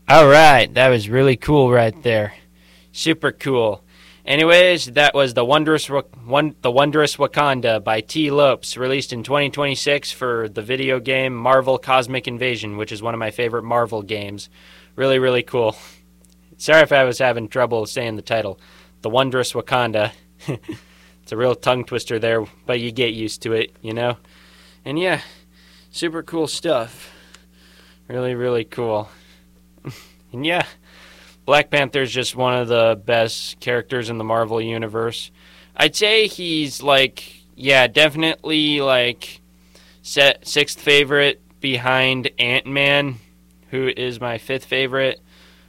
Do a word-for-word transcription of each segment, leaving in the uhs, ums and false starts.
All right, that was really cool right there. Super cool. Anyways, that was the wondrous one, the wondrous Wakanda by T. Lopes, released in twenty twenty-six for the video game Marvel Cosmic Invasion, which is one of my favorite Marvel games. Really, really cool. Sorry if I was having trouble saying the title. The Wondrous Wakanda. It's a real tongue twister there, but you get used to it, you know? And yeah, super cool stuff. Really, really cool. And yeah, Black Panther's just one of the best characters in the Marvel Universe. I'd say he's like, yeah, definitely like set sixth favorite behind Ant-Man, who is my fifth favorite.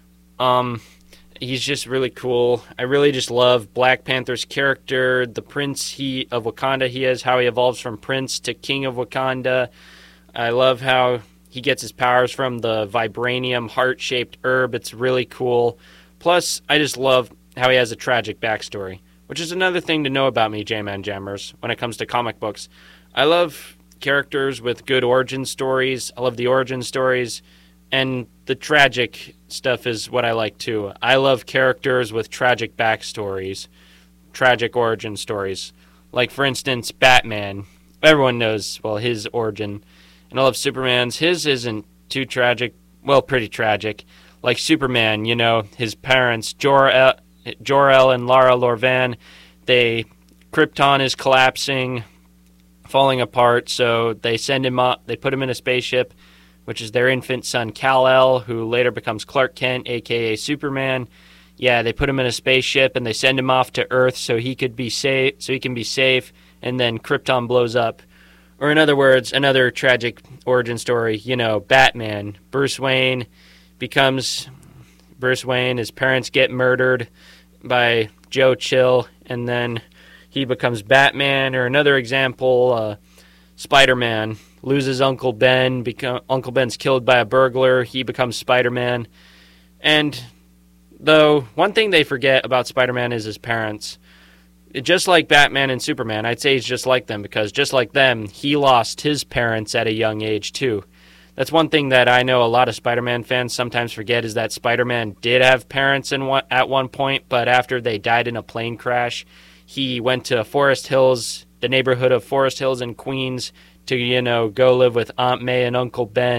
Um, he's just really cool. I really just love Black Panther's character, the Prince he of Wakanda he is, how he evolves from Prince to King of Wakanda. I love how he gets his powers from the vibranium heart-shaped herb. It's really cool. Plus, I just love how he has a tragic backstory, which is another thing to know about me, J-Man Jammers, when it comes to comic books. I love characters with good origin stories. I love the origin stories, and the tragic stuff is what I like too. I love characters with tragic backstories, tragic origin stories. Like, for instance, Batman. Everyone knows, well, his origin. And I love Superman's. His isn't too tragic. Well, pretty tragic. Like Superman, you know, his parents, Jor-El, Jor-El and Lara Lorvan, they, Krypton is collapsing, falling apart, so they send him up, they put him in a spaceship, which is their infant son, Kal-El, who later becomes Clark Kent, a k a. Superman. Yeah, they put him in a spaceship, and they send him off to Earth so he could be safe, so he can be safe, and then Krypton blows up. Or in other words, another tragic origin story, you know, Batman. Bruce Wayne becomes Bruce Wayne. His parents get murdered by Joe Chill, and then he becomes Batman. Or another example, uh, Spider-Man loses Uncle Ben. Become, Uncle Ben's killed by a burglar. He becomes Spider-Man. And though one thing they forget about Spider-Man is his parents. Just like Batman and Superman, I'd say he's just like them, because just like them, he lost his parents at a young age too. That's one thing that I know a lot of Spider-Man fans sometimes forget, is that Spider-Man did have parents in one, at one point, but after they died in a plane crash, he went to Forest Hills, the neighborhood of Forest Hills in Queens, to, you know, go live with Aunt May and Uncle Ben.